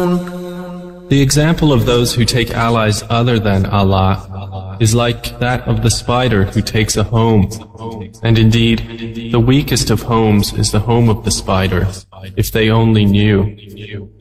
The example of those who take allies other than Allah is like that of the spider who takes a home. And indeed, the weakest of homes is the home of the spider, if they only knew.